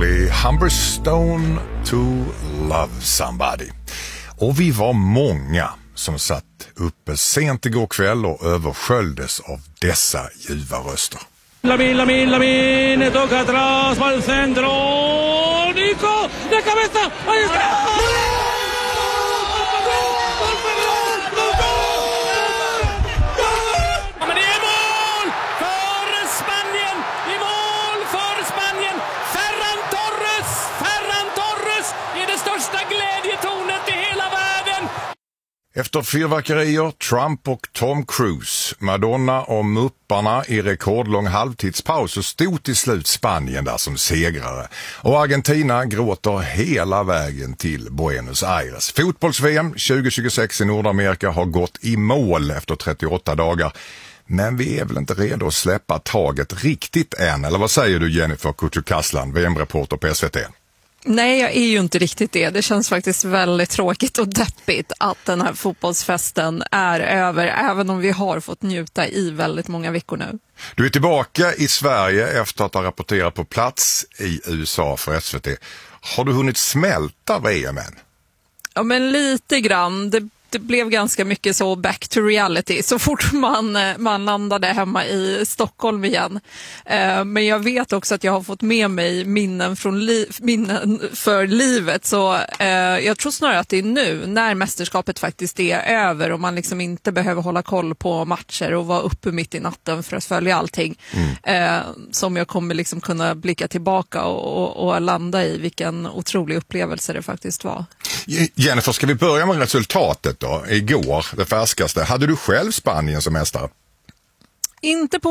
Crowley, Humberstone to Love Somebody. Och vi var många som satt uppe sent igår kväll och översköljdes av dessa ljuva röster. Lamin, toca atrás, va al centro, Nico, de cabeza, ahí está! Efter fyrverkerier, Trump och Tom Cruise, Madonna och Mupparna i rekordlång halvtidspaus så stod till slut Spanien där som segrare. Och Argentina gråter hela vägen till Buenos Aires. Fotbolls-VM 2026 i Nordamerika har gått i mål efter 38 dagar. Men vi är väl inte redo att släppa taget riktigt än, eller vad säger du Jennifer Kuttukaslan, VM-reporter på SVT? Nej, jag är ju inte riktigt det. Det känns faktiskt väldigt tråkigt och deppigt att den här fotbollsfesten är över, även om vi har fått njuta i väldigt många veckor nu. Du är tillbaka i Sverige efter att ha rapporterat på plats i USA för SVT. Har du hunnit smälta VM än? Ja, men lite grann. Det blev ganska mycket så back to reality så fort man landade hemma i Stockholm igen. Men jag vet också att jag har fått med mig minnen för livet. Så jag tror snarare att det är nu när mästerskapet faktiskt är över och man liksom inte behöver hålla koll på matcher och vara uppe mitt i natten för att följa allting. Som jag kommer liksom kunna blicka tillbaka och landa i vilken otrolig upplevelse det faktiskt var. Jennifer, ska vi börja med resultatet då? Igår, det färskaste. Hade du själv Spanien som mästare? Inte på